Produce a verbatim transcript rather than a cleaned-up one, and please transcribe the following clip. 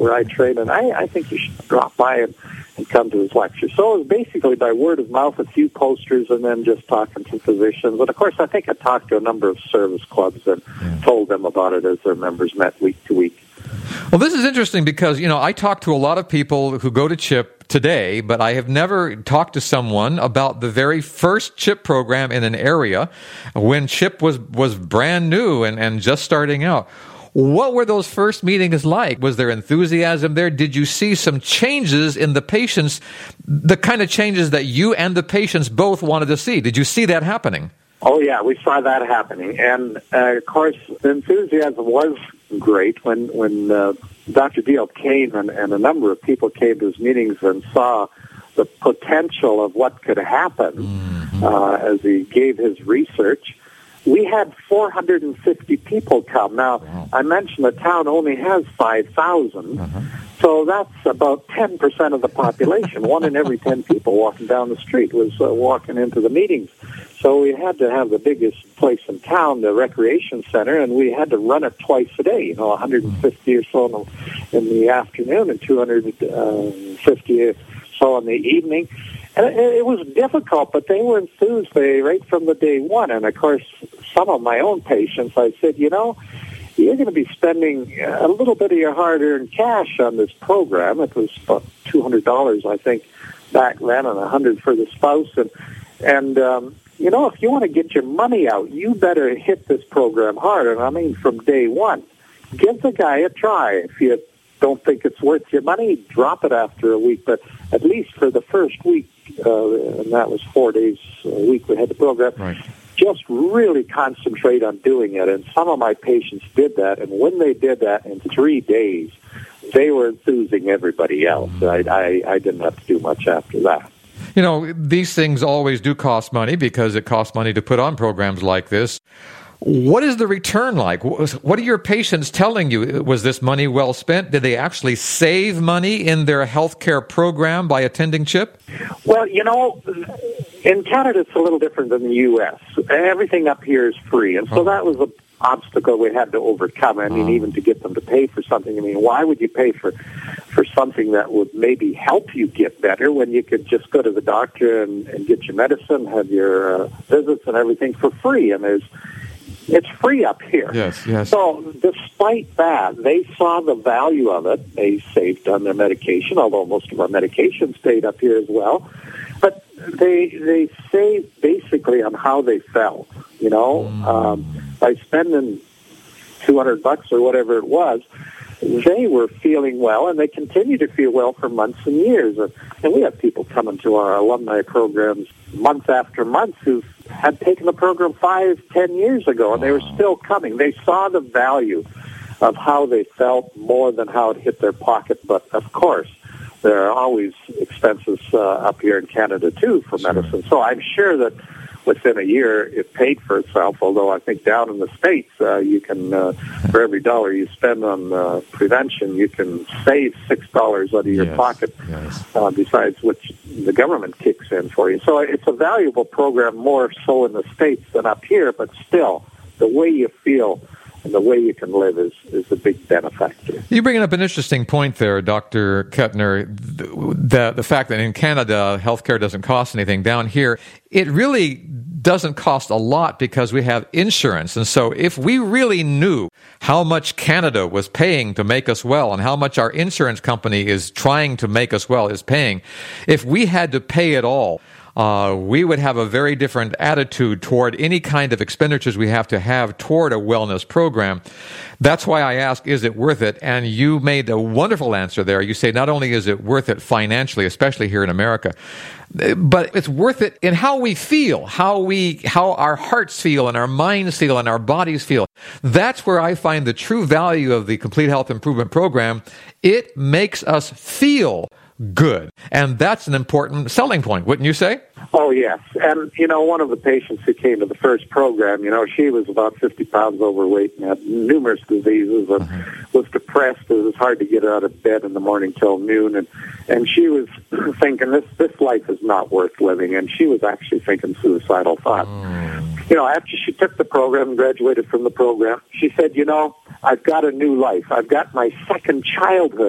where I train, and I, I think you should drop by and, and come to his lecture. So it was basically by word of mouth, a few posters, and then just talking to physicians. And, of course, I think I talked to a number of service clubs and yeah. told them about it as their members met week to week. Well, this is interesting because, you know, I talk to a lot of people who go to CHIP today, but I have never talked to someone about the very first CHIP program in an area when CHIP was, was brand new and, and just starting out. What were those first meetings like? Was there enthusiasm there? Did you see some changes in the patients, the kind of changes that you and the patients both wanted to see? Did you see that happening? Oh, yeah, we saw that happening. And, uh, of course, the enthusiasm was great when when uh, Doctor Diop came and, and a number of people came to his meetings and saw the potential of what could happen mm-hmm. uh, as he gave his research. We had four hundred fifty people come. Now, wow. I mentioned the town only has five thousand, uh-huh. so that's about ten percent of the population. One in every ten people walking down the street was uh, walking into the meetings. So we had to have the biggest place in town, the recreation center, and we had to run it twice a day, you know, one hundred fifty or so in the, in the afternoon and two hundred fifty or so in the evening. And it, it was difficult, but they were enthused they, right from the day one. And, of course, some of my own patients, I said, you know, you're going to be spending a little bit of your hard-earned cash on this program. It was about two hundred dollars, I think, back then, and one hundred dollars for the spouse. And, and um, you know, if you want to get your money out, you better hit this program hard. And I mean from day one. Give the guy a try. If you don't think it's worth your money, drop it after a week. But at least for the first week, uh, and that was four days a week we had the program, right. just really concentrate on doing it. And some of my patients did that. And when they did that in three days, they were enthusing everybody else. I, I, I didn't have to do much after that. You know, these things always do cost money because it costs money to put on programs like this. What is the return like? What are your patients telling you? Was this money well spent? Did they actually save money in their healthcare program by attending CHIP? Well, you know, in Canada it's a little different than the U S. Everything up here is free, and so oh. that was an obstacle we had to overcome. I mean, oh. even to get them to pay for something. I mean, why would you pay for for something that would maybe help you get better when you could just go to the doctor and, and get your medicine, have your uh, visits and everything for free? And there's It's free up here. Yes, yes. So despite that, they saw the value of it. They saved on their medication, although most of our medication stayed up here as well. But they they saved basically on how they felt, you know. Mm. Um, by spending two hundred bucks or whatever it was, they were feeling well, and they continue to feel well for months and years. And, and we have people coming to our alumni programs month after month who've had taken the program five, ten years ago, and they were still coming. They saw the value of how they felt more than how it hit their pocket. But, of course, there are always expenses uh, up here in Canada, too, for medicine. So I'm sure that within a year it paid for itself, although I think down in the States, uh, you can, uh, for every dollar you spend on uh, prevention, you can save six dollars out of your yes, pocket, yes. Uh, besides which the government kicks in for you. So it's a valuable program, more so in the States than up here, but still, the way you feel and the way you can live is, is a big benefactor. You're bringing up an interesting point there, Doctor Kettner, the, the fact that in Canada, healthcare doesn't cost anything. Down here, it really doesn't cost a lot because we have insurance. And so if we really knew how much Canada was paying to make us well and how much our insurance company is trying to make us well is paying, if we had to pay it all, Uh, we would have a very different attitude toward any kind of expenditures we have to have toward a wellness program. That's why I ask, is it worth it? And you made a wonderful answer there. You say not only is it worth it financially, especially here in America, but it's worth it in how we feel, how we, how our hearts feel and our minds feel and our bodies feel. That's where I find the true value of the Complete Health Improvement Program. It makes us feel good. And that's an important selling point, wouldn't you say? Oh, yes. And, you know, one of the patients who came to the first program, you know, she was about fifty pounds overweight and had numerous diseases and uh-huh. was depressed. It was hard to get her out of bed in the morning till noon. And, and she was thinking, this, this life is not worth living. And she was actually thinking suicidal thoughts. Mm. You know, after she took the program and graduated from the program, she said, you know, I've got a new life. I've got my second childhood.